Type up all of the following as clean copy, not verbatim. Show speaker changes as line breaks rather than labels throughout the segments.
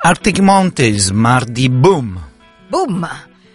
Arctic Monkeys, Mardi Boom.
Boom!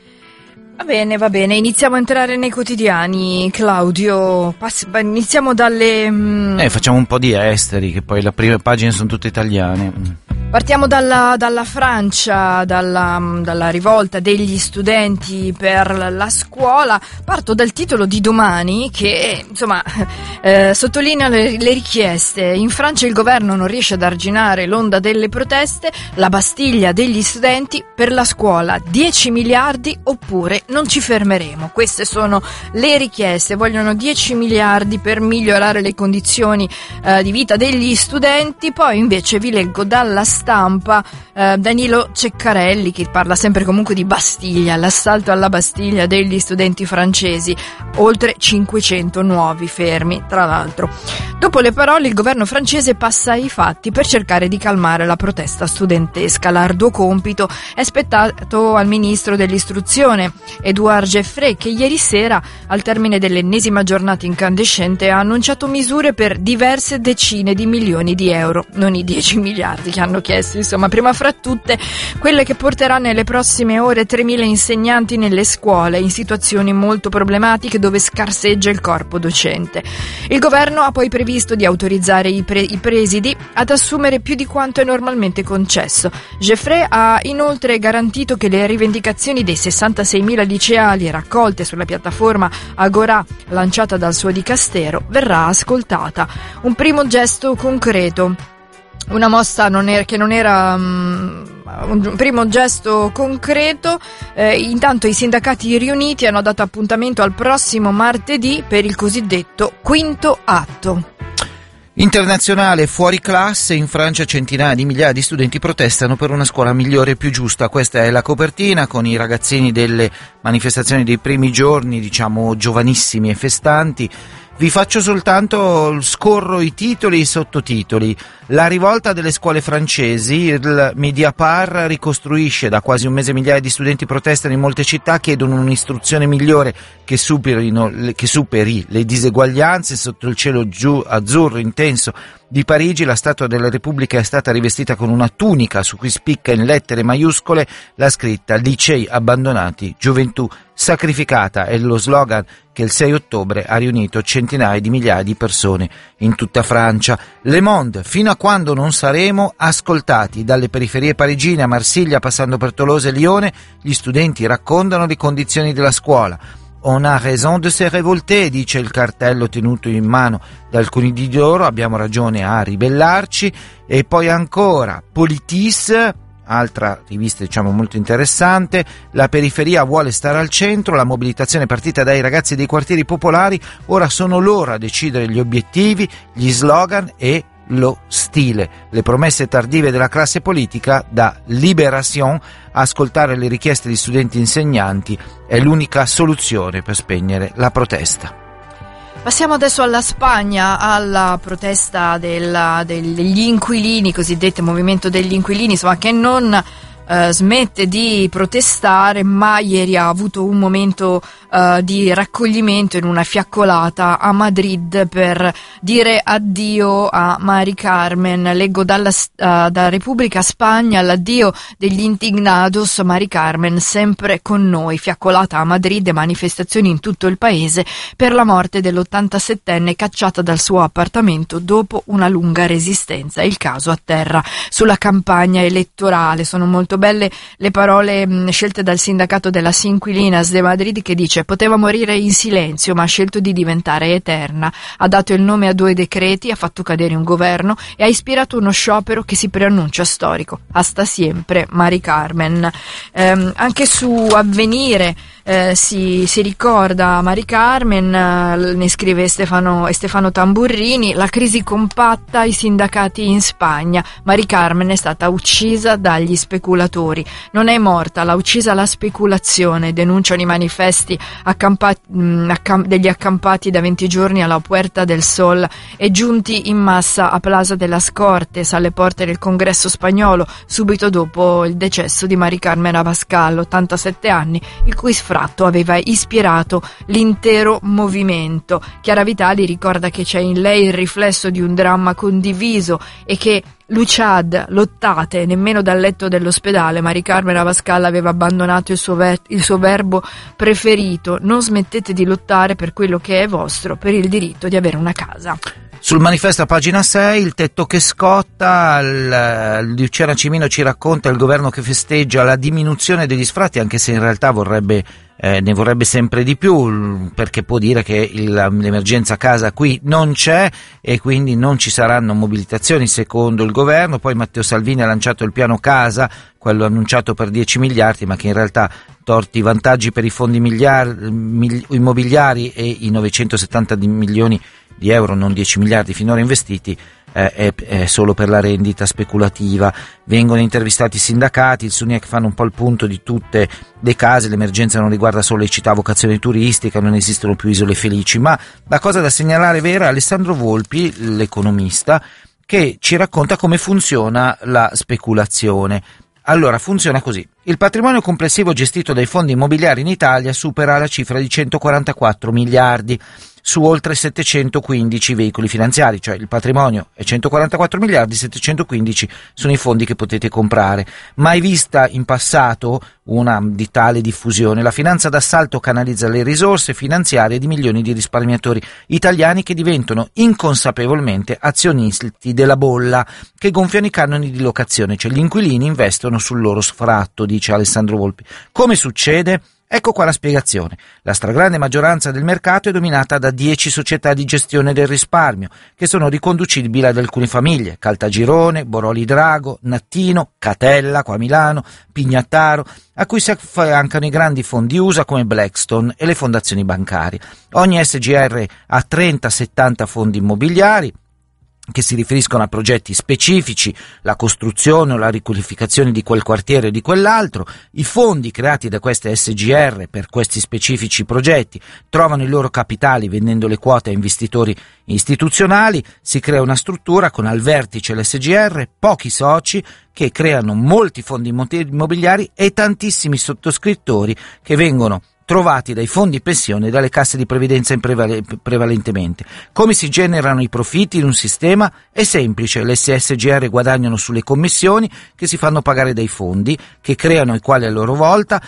Va bene, iniziamo a entrare nei quotidiani, Claudio. Iniziamo dalle...
Facciamo un po' di esteri, che poi le prime pagine sono tutte italiane.
Partiamo dalla Francia, dalla rivolta degli studenti per la scuola. Parto dal titolo di domani che, insomma, sottolinea le richieste. In Francia il governo non riesce ad arginare l'onda delle proteste, la Bastiglia degli studenti per la scuola, 10 miliardi oppure non ci fermeremo. Queste sono le richieste, vogliono 10 miliardi per migliorare le condizioni di vita degli studenti. Poi invece vi leggo dalla stampa Danilo Ceccarelli, che parla sempre comunque di Bastiglia, l'assalto alla Bastiglia degli studenti francesi, oltre 500 nuovi fermi tra l'altro. Dopo le parole il governo francese passa ai fatti per cercare di calmare la protesta studentesca. L'arduo compito è spettato al ministro dell'istruzione Édouard Geoffroy, che ieri sera, al termine dell'ennesima giornata incandescente, ha annunciato misure per diverse decine di milioni di euro, non i 10 miliardi che hanno chiesto, insomma. Prima fra tutte quelle che porterà nelle prossime ore 3.000 insegnanti nelle scuole in situazioni molto problematiche dove scarseggia il corpo docente. Il governo ha poi previsto di autorizzare i presidi ad assumere più di quanto è normalmente concesso. Geoffroy ha inoltre garantito che le rivendicazioni dei 66.000 liceali raccolte sulla piattaforma Agora lanciata dal suo dicastero verrà ascoltata. Un primo gesto concreto. Una mossa che non era un primo gesto concreto. Intanto i sindacati riuniti hanno dato appuntamento al prossimo martedì per il cosiddetto quinto atto.
Internazionale fuori classe, in Francia centinaia di migliaia di studenti protestano per una scuola migliore e più giusta. Questa è la copertina con i ragazzini delle manifestazioni dei primi giorni, diciamo giovanissimi e festanti. Vi faccio soltanto, scorro i titoli e i sottotitoli. La rivolta delle scuole francesi, il Mediapart ricostruisce da quasi un mese migliaia di studenti protestano in molte città, chiedono un'istruzione migliore che superi le diseguaglianze. Sotto il cielo azzurro intenso di Parigi la Statua della Repubblica è stata rivestita con una tunica su cui spicca in lettere maiuscole la scritta "Licei abbandonati, gioventù sacrificata", è lo slogan che il 6 ottobre ha riunito centinaia di migliaia di persone in tutta Francia. Le Monde, fino a quando non saremo ascoltati. Dalle periferie parigine a Marsiglia, passando per Tolosa e Lione, gli studenti raccontano le condizioni della scuola. On a raison de se révolter, dice il cartello tenuto in mano da alcuni di loro, abbiamo ragione a ribellarci. E poi ancora Politis, altra rivista diciamo molto interessante, la periferia vuole stare al centro, la mobilitazione è partita dai ragazzi dei quartieri popolari, ora sono loro a decidere gli obiettivi, gli slogan e lo stile. Le promesse tardive della classe politica, da Libération, ascoltare le richieste di studenti e insegnanti è l'unica soluzione per spegnere la protesta.
Passiamo adesso alla Spagna, alla protesta degli inquilini, cosiddetto movimento degli inquilini, insomma, che non smette di protestare, ma ieri ha avuto un momento di raccoglimento in una fiaccolata a Madrid per dire addio a Mari Carmen. Leggo da Repubblica Spagna: l'addio degli indignados, Mari Carmen sempre con noi. Fiaccolata a Madrid e manifestazioni in tutto il paese per la morte dell'87enne cacciata dal suo appartamento dopo una lunga resistenza. Il caso atterra sulla campagna elettorale. Sono molto belle le parole scelte dal sindacato della Inquilinas de Madrid, che dice: poteva morire in silenzio ma ha scelto di diventare eterna, ha dato il nome a 2 decreti, ha fatto cadere un governo e ha ispirato uno sciopero che si preannuncia storico. Hasta siempre Mari Carmen. Anche su Avvenire si ricorda Mari Carmen, ne scrive Stefano Tamburrini: la crisi compatta i sindacati in Spagna, Mari Carmen è stata uccisa dagli speculatori, non è morta, l'ha uccisa la speculazione, denunciano i manifesti degli accampati da 20 giorni alla Puerta del Sol e giunti in massa a Plaza de las Cortes, alle porte del Congresso spagnolo, subito dopo il decesso di Mari Carmen Abascal, 87 anni, il cui sfratto tratto aveva ispirato l'intero movimento. Chiara Vitali ricorda che c'è in lei il riflesso di un dramma condiviso e che Luciad, lottate, nemmeno dal letto dell'ospedale, Mari Carmen Abascal aveva abbandonato il suo verbo preferito: non smettete di lottare per quello che è vostro, per il diritto di avere una casa.
Sul manifesto a pagina 6, il tetto che scotta, Luciana Cimino ci racconta il governo che festeggia la diminuzione degli sfratti, anche se in realtà ne vorrebbe sempre di più, perché può dire che l'emergenza casa qui non c'è e quindi non ci saranno mobilitazioni secondo il governo. Poi Matteo Salvini ha lanciato il piano casa, quello annunciato per 10 miliardi, ma che in realtà, torti i vantaggi per i fondi immobiliari e i 970 milioni di euro, non 10 miliardi finora investiti, è solo per la rendita speculativa. Vengono intervistati i sindacati, il SUNIEC fanno un po' il punto di tutte le case, l'emergenza non riguarda solo le città a vocazione turistica, non esistono più isole felici, ma la cosa da segnalare vera è Alessandro Volpi, l'economista, che ci racconta come funziona la speculazione. Allora, funziona così: il patrimonio complessivo gestito dai fondi immobiliari in Italia supera la cifra di 144 miliardi su oltre 715 veicoli finanziari, cioè il patrimonio è 144 miliardi, 715 sono i fondi che potete comprare. Mai vista in passato una di tale diffusione. La finanza d'assalto canalizza le risorse finanziarie di milioni di risparmiatori italiani che diventano inconsapevolmente azionisti della bolla, che gonfiano i canoni di locazione, cioè gli inquilini investono sul loro sfratto, dice Alessandro Volpi. Come succede? Ecco qua la spiegazione. La stragrande maggioranza del mercato è dominata da 10 società di gestione del risparmio, che sono riconducibili ad alcune famiglie: Caltagirone, Boroli Drago, Nattino, Catella, qua a Milano, Pignattaro, a cui si affiancano i grandi fondi USA come Blackstone e le fondazioni bancarie. Ogni SGR ha 30-70 fondi immobiliari, che si riferiscono a progetti specifici, la costruzione o la riqualificazione di quel quartiere o di quell'altro. I fondi creati da queste SGR per questi specifici progetti trovano i loro capitali vendendo le quote a investitori istituzionali. Si crea una struttura con al vertice l'SGR, pochi soci che creano molti fondi immobiliari e tantissimi sottoscrittori che vengono trovati dai fondi pensione e dalle casse di previdenza prevalentemente. Come si generano i profitti in un sistema? È semplice: le SGR guadagnano sulle commissioni che si fanno pagare dai fondi, i quali a loro volta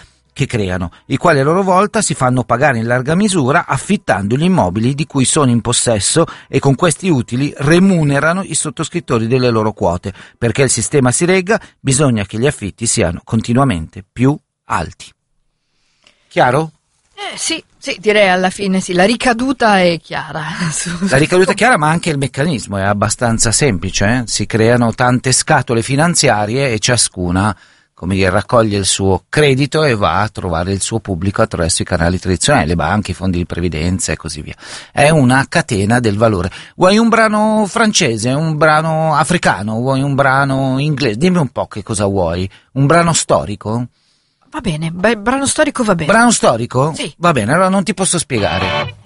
si fanno pagare in larga misura affittando gli immobili di cui sono in possesso, e con questi utili remunerano i sottoscrittori delle loro quote. Perché il sistema si regga, bisogna che gli affitti siano continuamente più alti. Chiaro?
Sì, direi alla fine sì, la ricaduta è chiara.
La ricaduta è chiara, ma anche il meccanismo è abbastanza semplice. Si creano tante scatole finanziarie e ciascuna, come dire, raccoglie il suo credito e va a trovare il suo pubblico attraverso i canali tradizionali, le banche, i fondi di previdenza e così via. È una catena del valore. Vuoi un brano francese, un brano africano, vuoi un brano inglese? Dimmi un po' che cosa vuoi. Un brano storico?
Va bene, brano storico va bene.
Brano storico?
Sì.
Va bene, allora non ti posso spiegare.